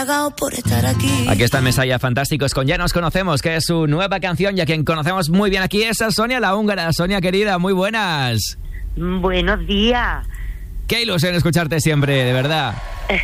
Por estar aquí. Aquí está Mesaya Fantásticos con Ya nos conocemos, que es su nueva canción, ya quien conocemos muy bien aquí es a Sonia la húngara. Sonia querida, muy buenas. Buenos días. Qué ilusión escucharte siempre, de verdad.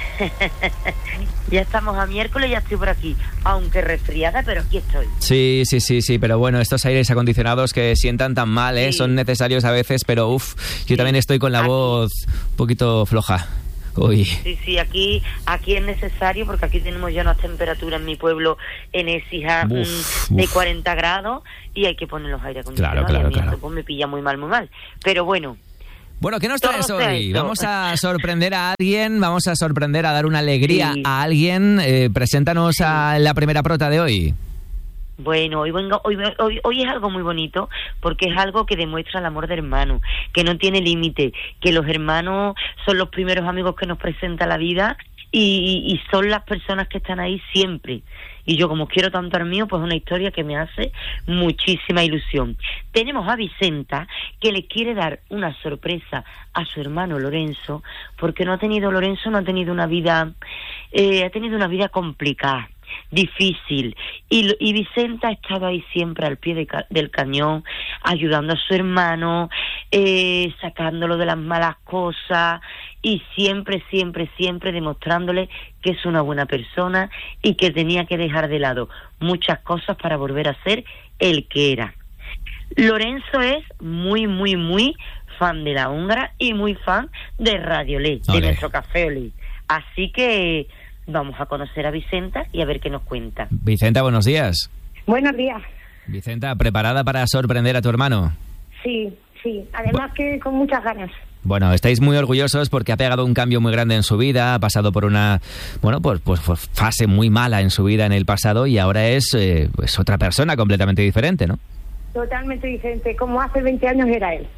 Ya estamos a miércoles, ya estoy por aquí. Aunque resfriada, pero aquí estoy. Sí, pero bueno, estos aires acondicionados que sientan tan mal, Sí. son necesarios a veces, pero yo también estoy con la voz un poquito floja. Uy. Sí, aquí es necesario porque aquí tenemos ya unas temperaturas en mi pueblo en Écija de 40 grados y hay que poner los aires acondicionados. Claro. Esto pues me pilla muy mal. Pero bueno. Bueno, ¿qué nos traes hoy? Vamos a sorprender a alguien, vamos a sorprender, a dar una alegría a alguien. Preséntanos a la primera prota de hoy. Bueno, hoy es algo muy bonito porque es algo que demuestra el amor de hermano, que no tiene límite, que los hermanos son los primeros amigos que nos presenta la vida y son las personas que están ahí siempre. Y yo, como quiero tanto al mío, pues es una historia que me hace muchísima ilusión. Tenemos a Vicenta, que le quiere dar una sorpresa a su hermano Lorenzo, porque Lorenzo no ha tenido una vida, ha tenido una vida complicada, difícil, y Vicenta ha estado ahí siempre al pie del cañón, ayudando a su hermano, sacándolo de las malas cosas y siempre demostrándole que es una buena persona y que tenía que dejar de lado muchas cosas para volver a ser el que era. Lorenzo es muy fan de la húngara y muy fan de Radio Ley, de nuestro Café Olé. Así que vamos a conocer a Vicenta y a ver qué nos cuenta. Vicenta, buenos días. Buenos días. Vicenta, ¿preparada para sorprender a tu hermano? Sí. Además que con muchas ganas. Bueno, estáis muy orgullosos porque ha pegado un cambio muy grande en su vida, ha pasado por una, pues fase muy mala en su vida en el pasado y ahora es otra persona completamente diferente, ¿no? Totalmente diferente, como hace 20 años era él.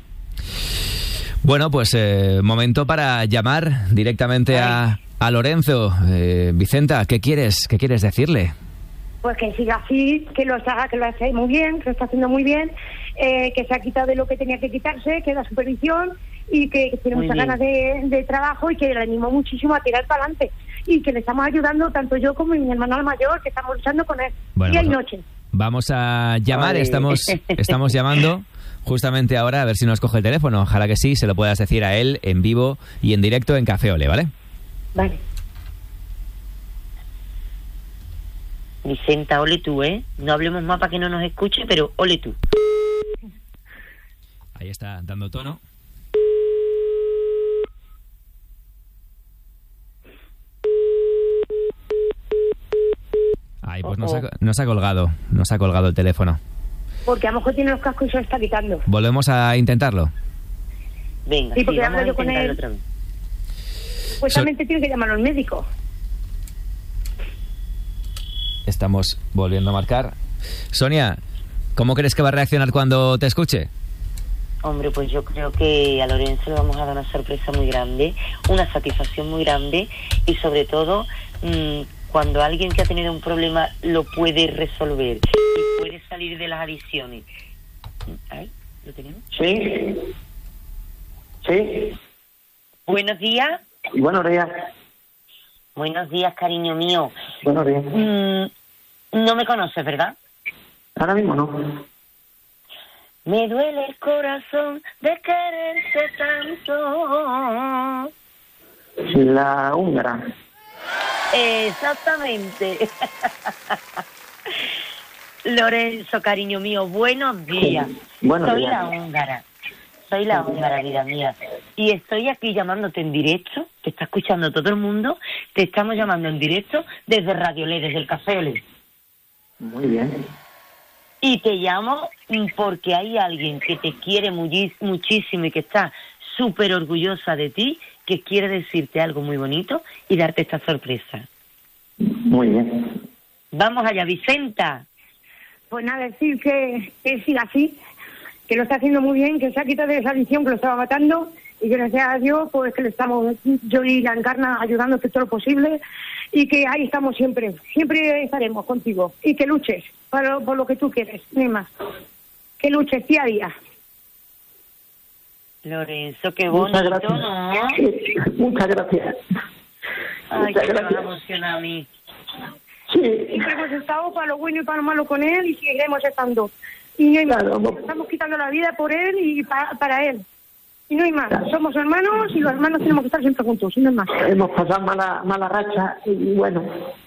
Bueno, pues momento para llamar directamente a Lorenzo. Vicenta, ¿qué quieres decirle? Pues que siga así, que lo hace muy bien, que lo está haciendo muy bien, que se ha quitado de lo que tenía que quitarse, que da supervisión y que tiene muchas ganas de trabajo y que le animó muchísimo a tirar para adelante y que le estamos ayudando tanto yo como mi hermano mayor, que estamos luchando con él día y noche. Vamos a llamar, estamos llamando justamente ahora a ver si nos coge el teléfono. Ojalá que sí, se lo puedas decir a él en vivo y en directo en Café Olé, ¿vale? Vale. Vicenta, ole tú, no hablemos más para que no nos escuche, pero ole tú. Ahí está, dando tono. Ay, pues nos ha colgado el teléfono. Porque a lo mejor tiene los cascos y se lo está quitando. ¿Volvemos a intentarlo? Venga, sí, porque vamos a yo con él otra vez. Supuestamente tiene que llamar al médico. Estamos volviendo a marcar. Sonia, ¿cómo crees que va a reaccionar cuando te escuche? Hombre, pues yo creo que a Lorenzo le vamos a dar una sorpresa muy grande, una satisfacción muy grande y sobre todo cuando alguien que ha tenido un problema lo puede resolver y puede salir de las adicciones. ¿Ahí? ¿Lo tenemos? Sí. Buenos días. Buenos días. Buenos días, cariño mío. Buenos días. No me conoces, ¿verdad? Ahora mismo no. Me duele el corazón de quererte tanto. La húngara. Exactamente. Lorenzo, cariño mío, buenos días. Buenos Soy días. Soy la húngara, vida mía. Y estoy aquí llamándote en directo, te está escuchando todo el mundo, te estamos llamando en directo desde Radio Olé, desde el Café Olé. Muy bien. Y te llamo porque hay alguien que te quiere muchísimo y que está súper orgullosa de ti, que quiere decirte algo muy bonito y darte esta sorpresa. Muy bien. Vamos allá, Vicenta. Pues nada, decir que siga así, que lo está haciendo muy bien, que se ha quitado de esa adicción que lo estaba matando y que gracias a Dios pues que le estamos, yo y la Encarna, ayudándote todo lo posible y que ahí estamos siempre estaremos contigo y que luches por lo que tú quieres, ni más, que luches día a día. Lorenzo, qué bonito, ¿no? Muchas gracias. Ay, que me vas a emocionar a mí. Sí, Siempre hemos estado para lo bueno y para lo malo con él y seguiremos estando. Y no hay más. Claro. Nos estamos quitando la vida por él y para él. Y no hay más. Claro. Somos hermanos y los hermanos tenemos que estar siempre juntos. Y no hay más. hemos pasado mala racha y bueno,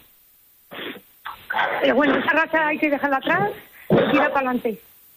Pero bueno, esa racha hay que dejarla atrás y tirar para adelante.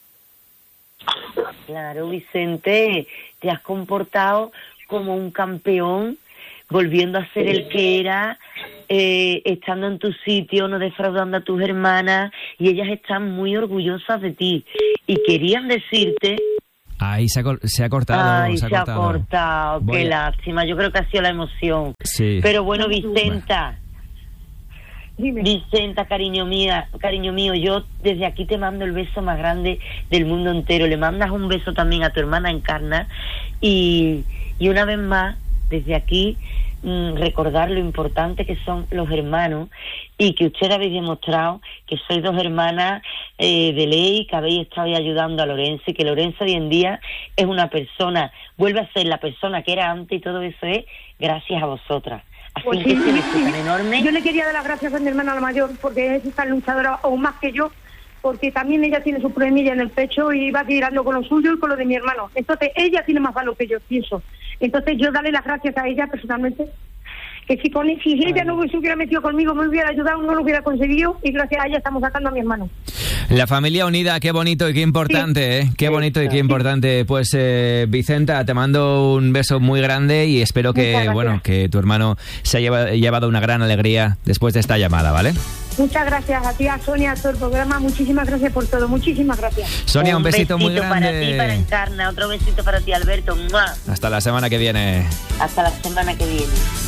Claro, Vicente, te has comportado como un campeón, volviendo a ser el que era, estando en tu sitio, no defraudando a tus hermanas, y ellas están muy orgullosas de ti. Y querían decirte... Ahí se ha cortado. Ay, se ha cortado, Voy qué a- lástima, yo creo que ha sido la emoción. Sí. Pero bueno, Vicenta... Dime. Vicenta, cariño mío, yo desde aquí te mando el beso más grande del mundo entero. Le mandas un beso también a tu hermana Encarna y una vez más, desde aquí, recordar lo importante que son los hermanos y que ustedes habéis demostrado que sois dos hermanas de ley, que habéis estado ahí ayudando a Lorenzo y que Lorenzo hoy en día es una persona, vuelve a ser la persona que era antes y todo eso es gracias a vosotras. Así Pues que sí, ese beso tan enorme. Yo le quería dar las gracias a mi hermana la mayor porque es tan luchadora aún más que yo, porque también ella tiene su problemilla en el pecho y va tirando con lo suyo y con lo de mi hermano. Entonces ella tiene más valor que yo, pienso. Entonces yo darle las gracias a ella personalmente, que si ella no se hubiera metido conmigo, me hubiera ayudado, no lo hubiera conseguido y gracias a ella estamos sacando a mi hermano. La familia unida, qué bonito y qué importante, ¿eh? Qué bonito y qué importante. Pues Vicenta, te mando un beso muy grande y espero Muchas que, gracias. bueno, que tu hermano se haya llevado una gran alegría después de esta llamada, ¿vale? Muchas gracias a ti, a Sonia, a todo el programa. Muchísimas gracias por todo. Muchísimas gracias. Sonia, un besito muy para grande. ti, para Encarna. Otro besito para ti, Alberto. ¡Mua! Hasta la semana que viene. Hasta la semana que viene.